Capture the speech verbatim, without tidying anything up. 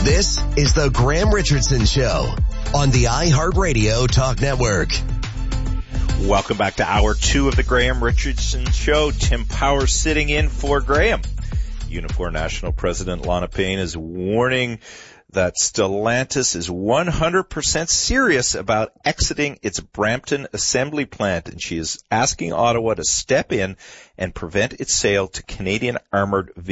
This is the Graham Richardson Show on the iHeartRadio Talk Network. Welcome back to hour two of the Graham Richardson Show. Tim Powers sitting in for Graham. Unifor National President Lana Payne is warning that Stellantis is one hundred percent serious about exiting its Brampton assembly plant, and she is asking Ottawa to step in and prevent its sale to Canadian Armoured Vehicles.